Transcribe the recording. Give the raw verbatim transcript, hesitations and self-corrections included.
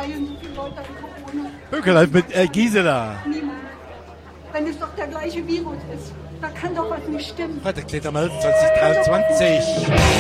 verteilen so viele Leute an Corona? Höcke mit äh, Gisela. Niemand. Wenn es doch der gleiche Virus ist, da kann doch was nicht stimmen. Freitag, Kletermal zwanzig dreiundzwanzig.